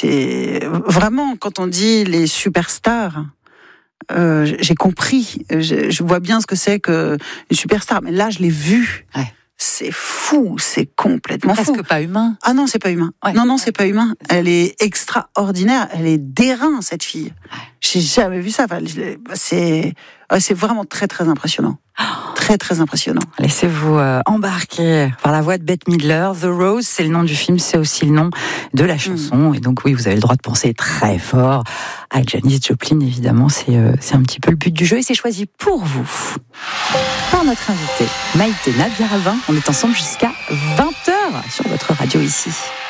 vraiment, quand on dit les superstars, j'ai compris. Je vois bien ce que c'est qu'une superstar. Mais là, je l'ai vue. Ouais. C'est fou, c'est complètement fou. Presque pas humain. Ah non, c'est pas humain. Ouais. Non, c'est pas humain. Elle est extraordinaire. Elle est d'airain, cette fille. Ouais. J'ai jamais vu ça. Enfin, c'est vraiment très, très impressionnant. Très, très impressionnant. Laissez-vous embarquer par la voix de Bette Midler. The Rose, c'est le nom du film, c'est aussi le nom de la chanson. Et donc oui, vous avez le droit de penser très fort à Janis Joplin, évidemment. C'est un petit peu le but du jeu et c'est choisi pour vous. Par notre invité, Maïté Nabia-Rabin. On est ensemble jusqu'à 20h sur votre radio ici.